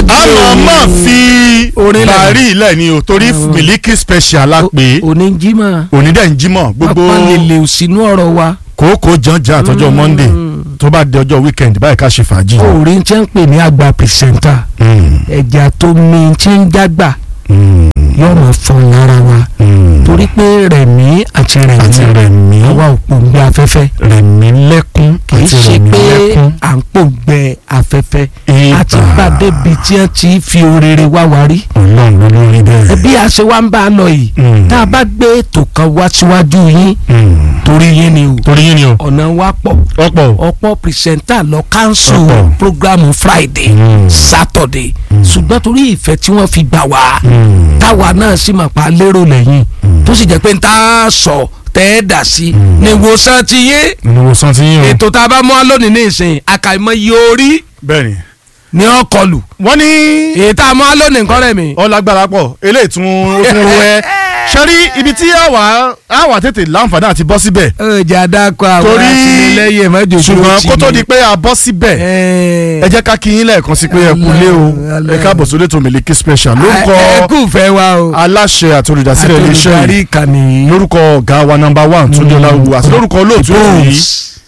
àmọ́ fi bàárì ilẹ̀ ni o torí Miliki special la pé onídẹ̀ ń jímọ̀ gbogbo lè sínú ọ̀rọ̀ wa kòókò jànjà àtọ́jọ́ Monday tó bá di ọjọ́ weekend báyìí ká ṣe fàájì. orí ń tẹ́ ń pè ní àgbà pìrìsẹ́ńtà ẹ̀jà tó mi ti ń jágbà yóò mọ̀ fún lára wa torí pé Rẹ̀mí àti Rẹ̀mí àwa ò pòǹgbẹ afẹ́fẹ́ Rẹ̀mí lẹ́kún kì í ṣe pé à ń pòǹgbẹ afẹ́fẹ́ àti gbàdé bi tí wọ́n ti fi orere wá wa rí. Ọlọ́run ló rí bẹ́ẹ̀. bí a ṣe wá ń bá a lọ yìí tá a bá gbé ètò kan wá síwájú yín torí yín ni o ọ̀nà wa ọ̀pọ̀ pìrìsẹ́ńtà lọ cancel programu Friday Saturday ṣùgbọ́n torí ìfẹ́ tí wọ́n fi gbà wá táwa náà sì máa pa lérò lẹ́yìn tó sì jẹ́ pé n ta sọ tẹ́ẹ̀dà sí ni ìwòsàn ti yé ètò tá a bá mú wa lónìí ní ìsìn àkàìmọ̀ yìí orí ní ọkọlù wọ́n ní èyí tá a mú wa lónìí nǹkan rẹ̀ mi. ọlágbára pọ̀ eléyìí tún ro ẹ sẹ́rí ibi tí àwa tètè láǹfààní àti bọ́ síbẹ̀. ọjà dákọ̀ àwọn àtìlẹ́yìn mẹ́jọ ṣùgbọ́n kó tó di pé a bọ́ síbẹ̀ ẹ jẹ́ ká kí yín lẹ́ẹ̀kan sí pé ẹ kú lé o ẹ káàbọ̀ sórí ètò Miliki special lórúkọ aláṣẹ àti olùdásílẹ̀ iléeṣẹ́ yìí lórúkọ ọ̀gá wa number 1 Túndé Ọláwùwú àti lórúkọ olóòtú yìí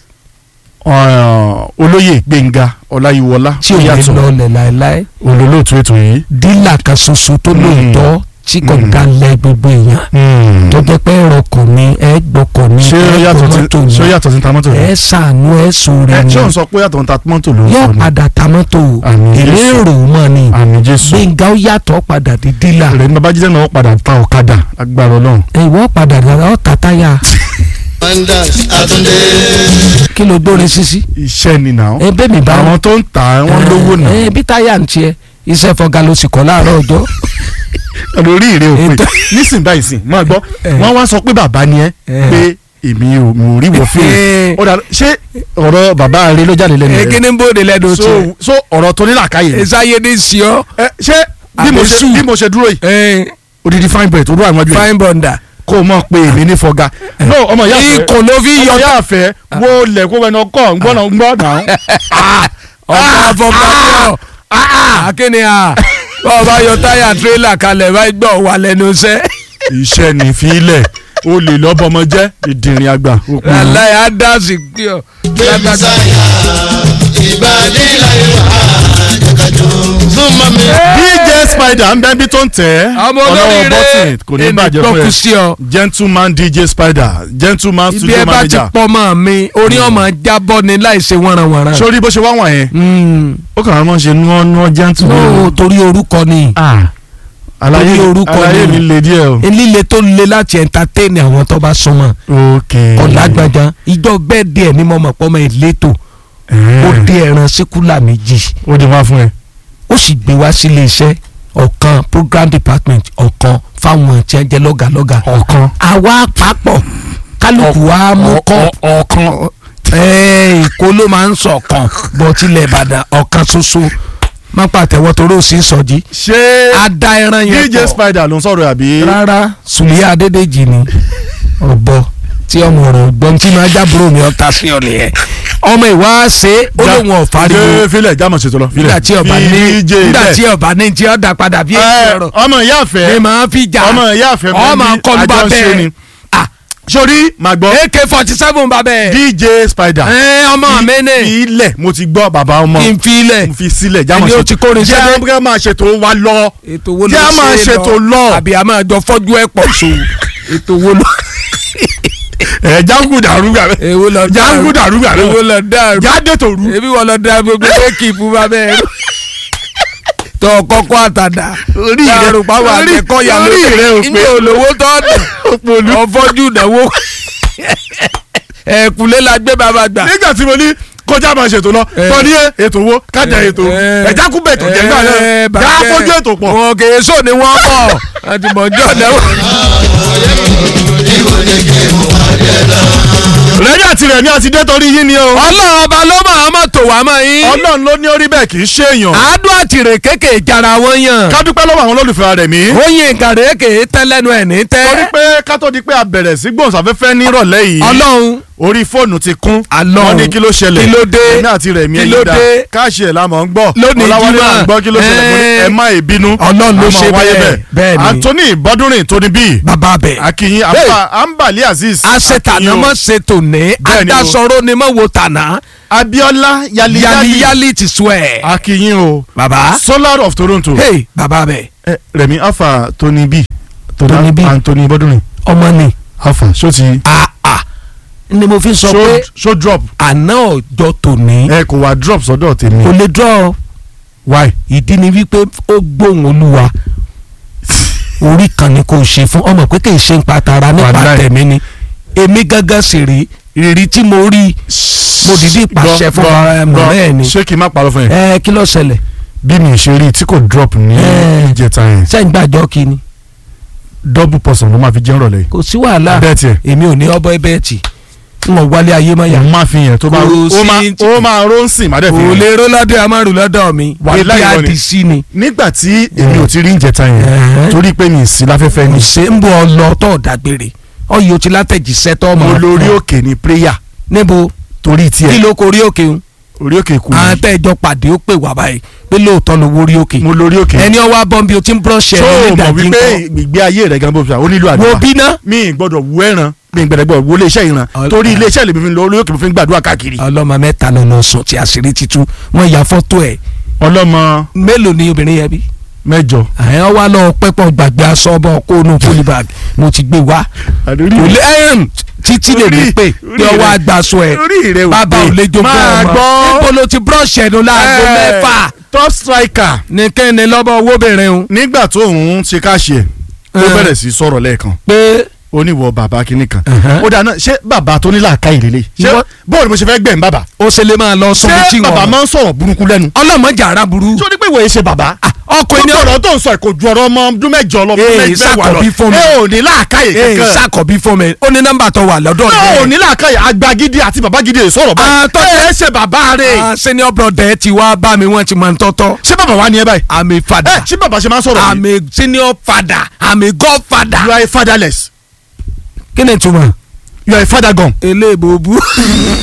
olóyè Gbénga Ọláyíwọlá tí ò ní lọlẹ̀ láéláé olólóòtú ètò yìí dílà kan ṣoṣo tó lóòótọ́ tí kò dalẹ̀ gbogbo èèyàn tó jẹ́ pé ẹ̀rọkọ̀ mi ẹ̀ gbọ́kọ̀ mi ẹ̀ tòmátò mi ṣé ó yàtọ̀ sí tamọ́tò ẹ̀ sànú ẹ̀ sóore mi ṣé òun sọ pé yàtọ̀ sí tamọ́tò ló ń sọ ni yóò padà tamọ́tò èrè èrò mọ́ ni Gbénga ó yàtọ̀ padà di dílà rẹ̀ ní Babájídé náà ó padà ta ọ̀kadà agbára Ọlọ́run ìwọ́ padà dára ọ̀ tàtáyà kí ló gbórin sísí. iṣẹ́ ni náà bẹ́ẹ̀ mi bá àwọn tó ń tà wọ́n lówó náà. bí táyà ń tiẹ̀ iṣẹ́ fọgá ló sì kọ́ láàárọ̀ ọjọ́. lórí ìrè òpè nísìnyí báyìí sìn máa gbọ́ wọ́n wá sọ pé bàbá ni ẹ pé èmi ò mú rí wọ fíìmù ọ̀dà ṣé ọ̀rọ̀ bàbá rẹ ló jáde lẹ́nu rẹ. kí ni bóde lẹ́nu tiẹ̀. so ọ̀rọ̀ tó ní làákàyè. ìsáyé ní sí ọ. ṣé bí mo ṣe dúró yìí odidi fine boy tó dúró àwọn ọjọ́ yìí. fine bonder kó o mọ̀ pé èmi ní fọgá. no ọmọ ìyá àfẹ́ ikùn ló fi yọ. ọmọ ìyá àfẹ́ wo lẹ̀ kó wẹnu ọkọ̀ gbọ́ náà. ọmọ àfọ̀kọ́ akéde bọ́ọ̀ bá yọ táyà tírélà kalẹ̀ báyìí gbọ́ wà lẹ́nu iṣẹ́. iṣẹ́ ní ìfilẹ̀ o lè lọ́ bọmọ jẹ́ ìdìrín àgbà. aláì adásì gbé ọ. bébí sáyà ìbàdí láyé wà á jẹ́kájọ́. súnmọ́ mi. DJ Spider ń bẹ́ bí tó ń tẹ̀ ọlọ́wọ́ bọ́tìn kò ní bàjẹ́ fún ẹ. Gentleman DJ Spider Gentleman studio manager. ibi ẹ bá ti pọ́ mọ́ mi orí ọmọ jábọ́ ni láì ṣe wọ́nranwọ̀nran. sórí bó ṣe wá wọ̀nyẹn ó kàn án mọ̀ ṣe nú gentleman. torí orúkọ ni. àlàyé mi le díẹ̀ o. líle tó le láti entertain àwọn tó bá súnmọ́. ọ̀làgbàjà ìjọ bẹ́ẹ̀ díẹ̀ ni mo mọ̀ pọ́ mọ́ ìletò ó dé ẹran síkúlà méjì. ó di wá fún ẹ. ó sì gbé wá sílé iṣẹ́ ọ̀kan program department ọ̀kan fáwọn tí wọ́n jẹ́ lọ́gàlọ́gà ọ̀kan. àwa papọ̀ kálukú wa mú kọ́ ọ̀kan. Èkó ló máa ń sọ ọ̀kan bọ́ tilẹ̀ Ìbàdàn ọ̀kan ṣoṣo má pàtẹ́wọ́ torí ó sì ń sọjí. ṣé ada ẹran yẹn pọ̀ DJ Spider ló ń sọ̀rọ̀ àbí. rárá Sùlíyà Adédèjì ni ọ̀bọ tí ọmọ ọ̀rọ̀ gbọ́n tí máa jábúrò mi ọ̀tá sí ọ nìyẹn ọmọ ìwá ṣe ó lóun ọ̀fàríwó filẹ̀ jámọ̀ ṣètò lọ filẹ̀. nígbà tí ọba ní tí ó dá padà bí èyí ọ̀rọ̀ ọmọ ìyá àfẹ́ ni màá fi jà ọmọ ìyá àfẹ́ ọmọ kọlu bá bẹ́ẹ̀ sori ma gbọ́ AK-47 bá bẹ́ẹ̀ DJ Spider ọmọ mi ní ilẹ̀ mo ti gbọ́ bàbá ọmọ kí n fi ilẹ̀ mo fi sílẹ̀ jámọ̀ ẹni ó ti kórin sẹ́dẹ̀ jẹ́ máa ṣètò wa lọ ètò wo ló jẹ́ máa ṣètò lọ àbí a máa jọ fọ́jú ẹ̀ pọ̀ so ètò wo lọ. jangu dàrúgà rẹ èwo lọ jangu dàrúgà rẹ èwo lọ dàrú jáde tòru ebi wọ́n lọ dá gbogbo éèkìpù bá bẹ́ẹ̀ rú tọ kọ́kọ́ àtàdá orí rẹ orí rẹ ò pé olówó tó dùn ọfọ́jú ìnáwó ẹ̀kúlé la gbé bàbá gbà. nígbà tí mo ní kọjá máa ṣètò lọ tọ́ni ètò owó kájà ètò ẹ̀já kú bẹ̀ tó jẹ́ gbà náà já fojú ètò pọ̀. wọn kì í sọ ni wọn kọ àti mọ̀jọ́ náà. rẹ́yìn àti rẹ̀mí àti dé torí yín ni o. ọlọ́run ọba ló máa mọ̀ tó wá mọ̀ yín. ọlọ́run ló ní orí bẹ́ẹ̀ kì í ṣe èèyàn. àádọ́ àtìrè kéèké jara wọn yàn. ká dúpẹ́ lọ́wọ́ àwọn olólùfẹ́ rẹ̀ mí. oyin gàrẹ́kè tẹ́lẹ́nu ẹ̀ ní tẹ́. torí pé ká tó di pé a bẹ̀rẹ̀ sí gbòǹsàfẹ́fẹ́ nírọ̀lẹ́ yìí. ọlọ́run orí fóònù ti kún. Ọlọ́run wọ́n ní kí ló ṣẹlẹ̀. kí ló dé èmi àti rẹ̀mí kí ló ẹ̀yìn dá dé káàṣì ẹ̀ la mọ̀ ń gbọ́. lónìí Ọláwálé Jímọ̀. là ń gbọ́ kí ló ṣẹlẹ̀ mo ní ẹ má ìbínú. Ọlọ́run ló ṣe bẹ́ẹ̀ ni. Anthony Bọ́dúnrìn Tony B. bàbá bẹ̀. Akinyin Ambali Azeez. aṣetànà mọ̀ ṣe tòní Bẹ́ẹ̀ni o. adásọ̀rọ̀ ni mọ̀ wò tànà. Abiola yali ti sọ ẹ̀. Akinyin o. bàbá. Solar of Toronto. hey bàbá bẹ̀. Rẹ̀mí Alpha Tony B. Tony B. Anthony Bọ́dúnrin. ọmọ ni. Alpha ṣó ti. ni mo fi sọ pé ṣó drop. àná ọjọ́ tòní. ẹ kò wá drop sọ́dọ̀ tèmi. kò lè draw. Why? ìdí ni wípé ó gbóhùn olúwa orí kan ni kò ṣe fún ọmọ pé kì í ṣe ń patara nípa Wàláì. tẹ̀mí ni èmi gángan sì rí ìrírí tí mo rí mo dìídì pàṣẹ fún ọ̀rẹ́ ni. ṣé kí n má parọ́ fún yẹn. kí ló ṣẹlẹ̀. bí mi ṣe rí tí kò drop ní ìjẹta yẹn. sẹ́yìn gbàjọ́ kí ni. double person ló máa fi jẹ́ rọ̀lẹ́. kò sí wàhálà bẹ́ẹ̀ tiẹ̀. èmi ò ní ọbọ̀ ẹbẹ̀ tì n ò wálé ayé mọ́ yà. mo máa fi yẹn tó bá Kò sí ó máa ró ń sìn má dẹ̀ fi kò yẹn. lè ró lọ́dọ̀ amárù lọ́dọ̀ mi Wàláì ibi irọ́ ni. àdìsí ni. nígbà tí èmi ò ti rí ìjẹta yẹn Ẹ̀hẹ́. torí pé mi ì sí láfẹ́fẹ́ ni. ṣé ń bọ̀ ọ lọ tó dágbére ọyọ ti látẹ̀jíṣẹ́ tó mo mọ̀. lórí òkè ní prayer níbo torí kí tiẹ̀ ló kó orí òkè ń. orí òkè kù àwọn mí. tẹ́jọ́ pàdé ó pè wá báyìí pé lóòótọ́ ló wórí òkè. mo lórí òkè. ẹni ọwọ́ abọ́nbi o ti ń búrọ́ọ̀ṣì tó ẹ̀ ní o mọ̀ ìdajì wípé ńkọ́. ìgbé ayé rẹ̀ gan bó ṣe ó nílò wo àdúrà. bí ná. mi ì gbọ́dọ̀ wú ẹran mi ì gbọ́dọ̀ wo iléeṣẹ́ ìran torí iléeṣẹ́ lèmi fi lọ orí òkè mi fi ń gbàdúrà káàkiri. ọlọ́mọ mẹ́ta lọ́nà sùn tí àṣírí ti tú wọ́n ya fọ́tò ẹ̀. ọlọ́mọ mélòó ni obìnrin yẹn bí. mẹ́jọ. àyàn wá lọ pẹ́pọ̀ gbàgbé aṣọ ọmọ kónú polybag mo ti gbé wá. àdórí kò lé títí lè mi pé kí ọwọ́ àgbàsọ ẹ̀ orí rẹ̀ ò bàbá ò lè jogún máa ọmọ. gbọ́. níbo ló ti búrọ́ọ̀ṣì ẹ̀nu láago mẹ́fà. top striker ní kẹ́ni lọ́bọ̀ owóbìnrin o. nígbà tó ń ṣe káṣí ẹ̀ ó bẹ̀rẹ̀ sí sọ̀rọ̀ lẹ́ẹ̀kan pé oníwọ̀ bàbá kínní kan Ẹ̀hẹ́. ó dáná ṣé bàbá tó ní làákà ìrèlè ṣé Ìwọ- bóòlù mo ṣe fẹ́ gbẹ̀m bàbá ó ṣe lè máa lọ sóbi tí ṣé bàbá wọn. máa ń sọ̀rọ̀ burúkú lẹ́nu ọlọ́mọdé ara burú. tó ní pé ìwòye ṣe bàbá ọkùnrin ni ọ̀rọ̀ tó ń sọ kò ju ọ̀rọ̀ ọmọ ọdún mẹ́jọ lọ Ee, sàkọ̀bí fún mi. ẹ ò ní làákàyè kankan sàkọ̀bí fún mi ó ní nọ́mbà tó wà lọ́dọ̀ ẹ ò rẹ̀. ní làákàyè àgbàgídí àti bàbá gidi ẹ sọ̀rọ̀ báyìí ẹ ṣe bàbá rẹ̀ senior brother ti wá bá mi wọ́n ti mọ̀ ń tọ́tọ́. ṣé bàbá wa ni ẹ báyìí I'm a father. ẹ ṣé bàbá ṣe máa ń sọ̀rọ̀ I'm a senior father. I'm a godfather. you are a fatherless kí ni ìtumọ̀. you are a father gan. eléèbó bú.